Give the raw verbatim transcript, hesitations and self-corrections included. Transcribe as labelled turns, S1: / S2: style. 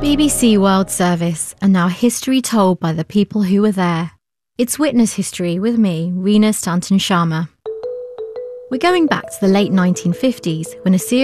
S1: B B C World Service, and now history told by the people who were there. It's Witness History with me, Reena Stanton Sharma. We're going back to the late nineteen fifties when a series